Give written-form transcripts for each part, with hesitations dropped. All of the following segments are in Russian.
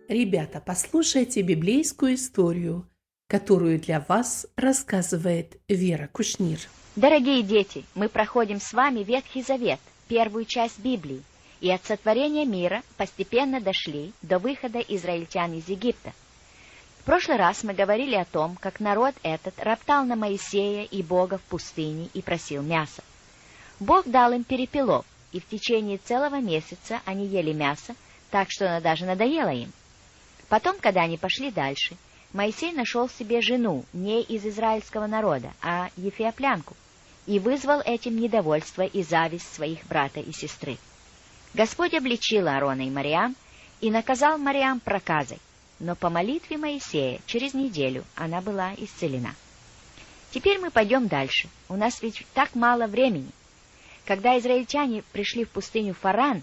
Ребята, послушайте библейскую историю, которую для вас рассказывает Вера Кушнир. Дорогие дети, мы проходим с вами Ветхий Завет, первую часть Библии, и от сотворения мира постепенно дошли до выхода израильтян из Египта. В прошлый раз мы говорили о том, как народ этот роптал на Моисея и Бога в пустыне и просил мяса. Бог дал им перепелов, и в течение целого месяца они ели мясо, так что оно даже надоело им. Потом, когда они пошли дальше, Моисей нашел себе жену не из израильского народа, а ефиоплянку, и вызвал этим недовольство и зависть своих брата и сестры. Господь обличил Аарона и Мариам и наказал Мариам проказой, но по молитве Моисея через неделю она была исцелена. Теперь мы пойдем дальше, у нас ведь так мало времени. Когда израильтяне пришли в пустыню Фаран,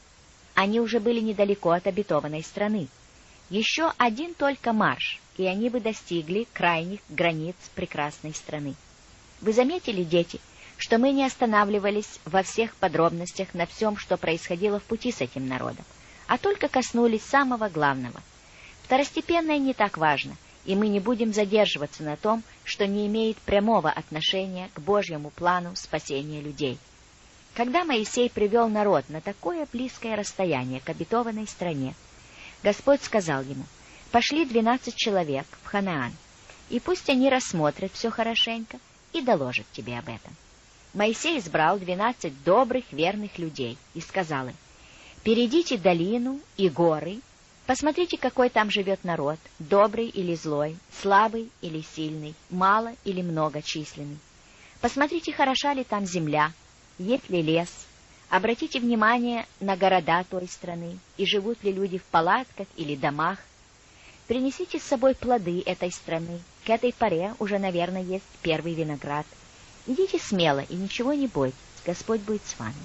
они уже были недалеко от обетованной страны. Еще один только марш, и они бы достигли крайних границ прекрасной страны. Вы заметили, дети, что мы не останавливались во всех подробностях на всем, что происходило в пути с этим народом, а только коснулись самого главного. Второстепенное не так важно, и мы не будем задерживаться на том, что не имеет прямого отношения к Божьему плану спасения людей. Когда Моисей привел народ на такое близкое расстояние к обетованной стране, Господь сказал ему: «Пошли 12 человек в Ханаан, и пусть они рассмотрят все хорошенько и доложат тебе об этом». Моисей избрал 12 добрых, верных людей и сказал им: «Перейдите долину и горы, посмотрите, какой там живет народ, добрый или злой, слабый или сильный, мало или многочисленный. Посмотрите, хороша ли там земля, есть ли лес. Обратите внимание на города той страны, и живут ли люди в палатках или домах. Принесите с собой плоды этой страны. К этой поре уже, наверное, есть первый виноград. Идите смело и ничего не бойтесь, Господь будет с вами».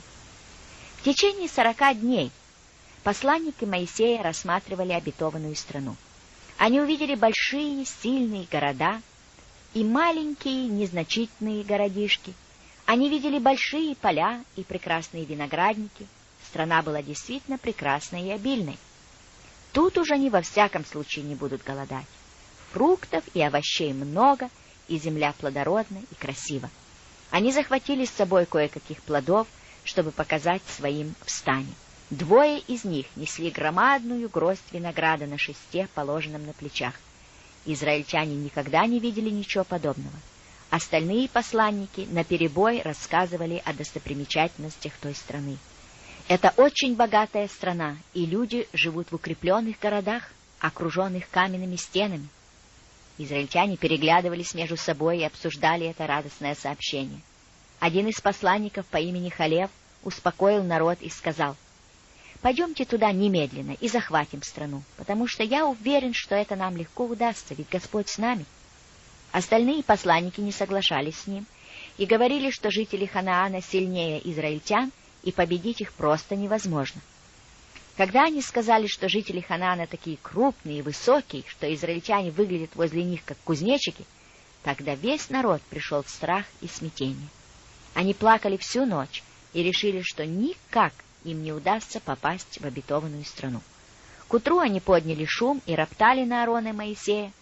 В течение 40 дней посланники Моисея рассматривали обетованную страну. Они увидели большие, сильные города и маленькие, незначительные городишки. Они видели большие поля и прекрасные виноградники. Страна была действительно прекрасной и обильной. Тут уже они во всяком случае не будут голодать. Фруктов и овощей много, и земля плодородна и красива. Они захватили с собой кое-каких плодов, чтобы показать своим в стане. 2 из них несли громадную гроздь винограда на шесте, положенном на плечах. Израильтяне никогда не видели ничего подобного. Остальные посланники наперебой рассказывали о достопримечательностях той страны. Это очень богатая страна, и люди живут в укрепленных городах, окруженных каменными стенами. Израильтяне переглядывались между собой и обсуждали это радостное сообщение. Один из посланников по имени Халев успокоил народ и сказал: «Пойдемте туда немедленно и захватим страну, потому что я уверен, что это нам легко удастся, ведь Господь с нами». Остальные посланники не соглашались с ним и говорили, что жители Ханаана сильнее израильтян, и победить их просто невозможно. Когда они сказали, что жители Ханаана такие крупные и высокие, что израильтяне выглядят возле них как кузнечики, тогда весь народ пришел в страх и смятение. Они плакали всю ночь и решили, что никак им не удастся попасть в обетованную страну. К утру они подняли шум и роптали на Аарона и Моисея,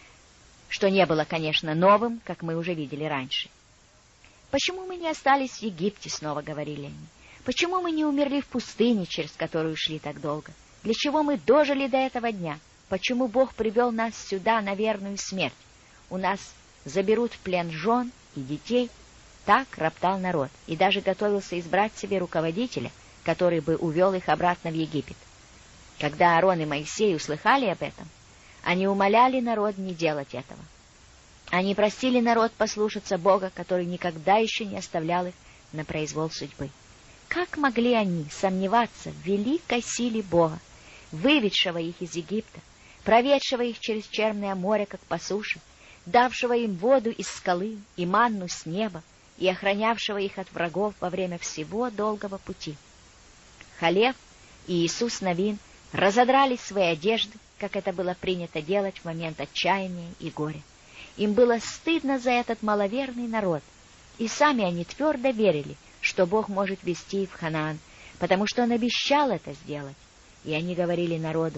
что не было, конечно, новым, как мы уже видели раньше. «Почему мы не остались в Египте?» — снова говорили они. «Почему мы не умерли в пустыне, через которую шли так долго? Для чего мы дожили до этого дня? Почему Бог привел нас сюда на верную смерть? У нас заберут в плен жен и детей». Так роптал народ, и даже готовился избрать себе руководителя, который бы увел их обратно в Египет. Когда Аарон и Моисей услыхали об этом, они умоляли народ не делать этого. Они просили народ послушаться Бога, который никогда еще не оставлял их на произвол судьбы. Как могли они сомневаться в великой силе Бога, выведшего их из Египта, проведшего их через Черное море, как по суше, давшего им воду из скалы и манну с неба, и охранявшего их от врагов во время всего долгого пути? Халев и Иисус Навин разодрали свои одежды, как это было принято делать в момент отчаяния и горя. Им было стыдно за этот маловерный народ, и сами они твердо верили, что Бог может вести их в Ханаан, потому что Он обещал это сделать. И они говорили народу: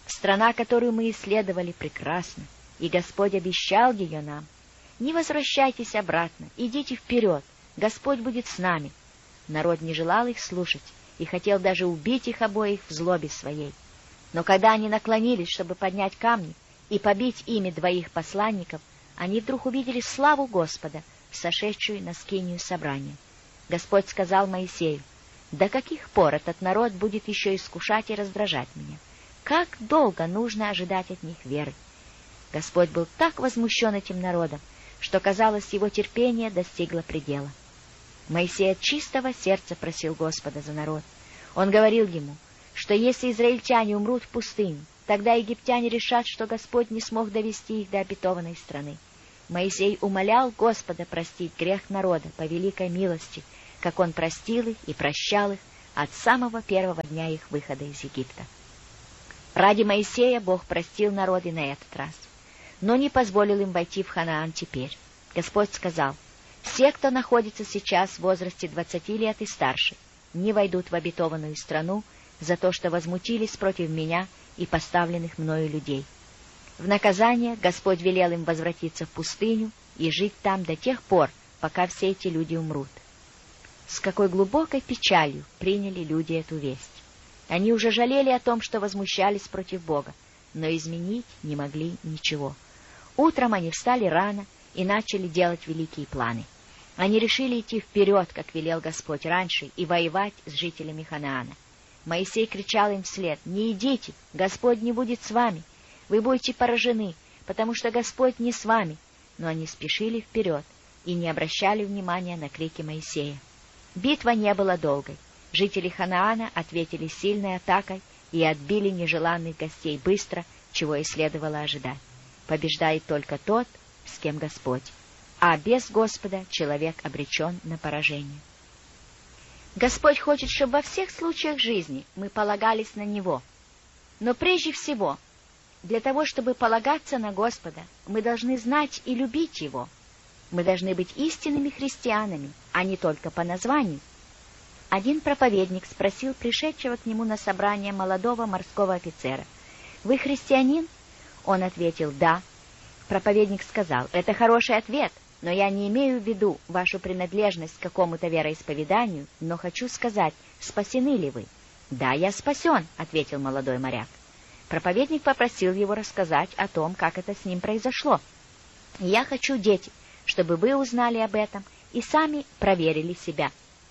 Страна, которую мы исследовали, прекрасна, и Господь обещал ее нам. Не возвращайтесь обратно, идите вперед, Господь будет с нами». Народ не желал их слушать и хотел даже убить их обоих в злобе своей. Но когда они наклонились, чтобы поднять камни и побить ими двоих посланников, они вдруг увидели славу Господа, сошедшую на скинию собрания. Господь сказал Моисею: «До каких пор этот народ будет еще искушать и раздражать меня? Как долго нужно ожидать от них веры?» Господь был так возмущен этим народом, что, казалось, его терпение достигло предела. Моисей от чистого сердца просил Господа за народ. Он говорил ему, что если израильтяне умрут в пустыне, тогда египтяне решат, что Господь не смог довести их до обетованной страны. Моисей умолял Господа простить грех народа по великой милости, как он простил их и прощал их от самого первого дня их выхода из Египта. Ради Моисея Бог простил народ и на этот раз, но не позволил им войти в Ханаан теперь. Господь сказал: «Все, кто находится сейчас в возрасте 20 лет и старше, не войдут в обетованную страну за то, что возмутились против меня и поставленных мною людей». В наказание Господь велел им возвратиться в пустыню и жить там до тех пор, пока все эти люди умрут. С какой глубокой печалью приняли люди эту весть. Они уже жалели о том, что возмущались против Бога, но изменить не могли ничего. Утром они встали рано и начали делать великие планы. Они решили идти вперед, как велел Господь раньше, и воевать с жителями Ханаана. Моисей кричал им вслед: «Не идите, Господь не будет с вами. Вы будете поражены, потому что Господь не с вами». Но они спешили вперед и не обращали внимания на крики Моисея. Битва не была долгой. Жители Ханаана ответили сильной атакой и отбили нежеланных гостей быстро, чего и следовало ожидать. Побеждает только тот, с кем Господь, а без Господа человек обречен на поражение. Господь хочет, чтобы во всех случаях жизни мы полагались на Него. Но прежде всего, для того, чтобы полагаться на Господа, мы должны знать и любить Его. Мы должны быть истинными христианами, а не только по названию. Один проповедник спросил пришедшего к нему на собрание молодого морского офицера: «Вы христианин?» Он ответил: «Да». Проповедник сказал: «Это хороший ответ, но я не имею в виду вашу принадлежность к какому-то вероисповеданию, но хочу сказать, спасены ли вы?» «Да, я спасен», — ответил молодой моряк. Проповедник попросил его рассказать о том, как это с ним произошло. «Я хочу, дети, чтобы вы узнали об этом и сами проверили себя».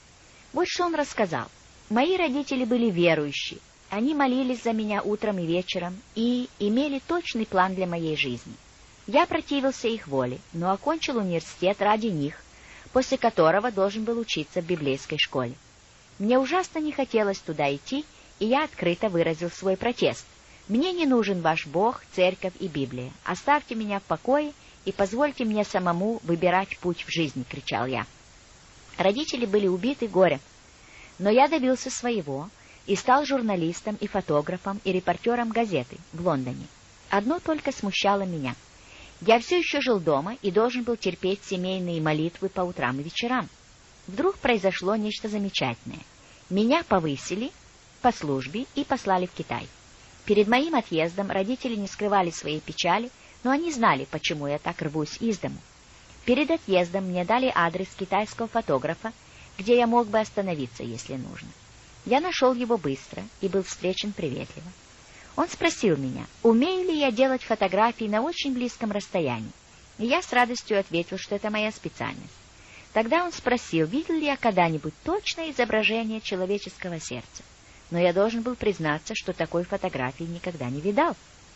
Вот что он рассказал. «Мои родители были верующие. Они молились за меня утром и вечером и имели точный план для моей жизни. Я противился их воле, но окончил университет ради них, после которого должен был учиться в библейской школе. Мне ужасно не хотелось туда идти, и я открыто выразил свой протест. Мне не нужен ваш Бог, церковь и Библия. Оставьте меня в покое и позвольте мне самому выбирать путь в жизни», — кричал я. Родители были убиты горем, но я добился своего и стал журналистом и фотографом и репортером газеты в Лондоне. Одно только смущало меня. Я все еще жил дома и должен был терпеть семейные молитвы по утрам и вечерам. Вдруг произошло нечто замечательное. Меня повысили по службе и послали в Китай. Перед моим отъездом родители не скрывали своей печали, но они знали, почему я так рвусь из дому. Перед отъездом мне дали адрес китайского фотографа, где я мог бы остановиться, если нужно. Я нашел его быстро и был встречен приветливо. Он спросил меня, умею ли я делать фотографии на очень близком расстоянии, и я с радостью ответил, что это моя специальность. Тогда он спросил, видел ли я когда-нибудь точное изображение человеческого сердца, но я должен был признаться, что такой фотографии никогда не видал.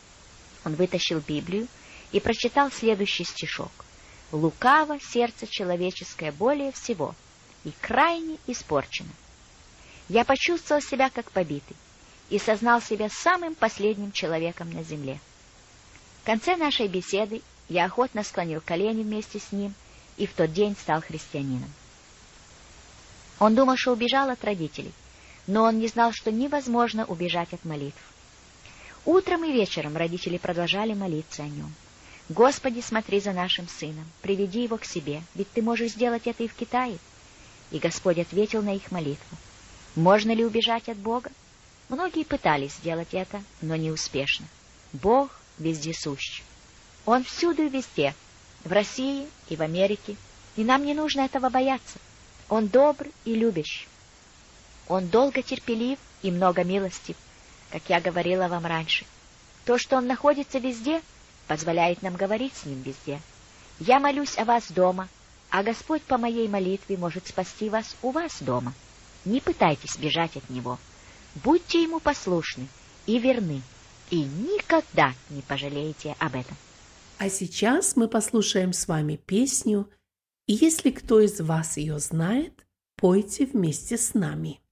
Он вытащил Библию и прочитал следующий стишок: «Лукаво сердце человеческое более всего и крайне испорчено». Я почувствовал себя как побитый и сознал себя самым последним человеком на земле. В конце нашей беседы я охотно склонил колени вместе с ним и в тот день стал христианином. Он думал, что убежал от родителей, но он не знал, что невозможно убежать от молитв. Утром и вечером родители продолжали молиться о нем. «Господи, смотри за нашим сыном, приведи его к себе, ведь ты можешь сделать это и в Китае». И Господь ответил на их молитву. Можно ли убежать от Бога? Многие пытались сделать это, но неуспешно. Бог вездесущ. Он всюду и везде, в России и в Америке, и нам не нужно этого бояться. Он добр и любящий. Он долго терпелив и много милостив, как я говорила вам раньше. То, что Он находится везде, позволяет нам говорить с Ним везде. Я молюсь о вас дома, а Господь по моей молитве может спасти вас у вас дома. Не пытайтесь бежать от Него. Будьте Ему послушны и верны, и никогда не пожалеете об этом. А сейчас мы послушаем с вами песню, и если кто из вас ее знает, пойте вместе с нами.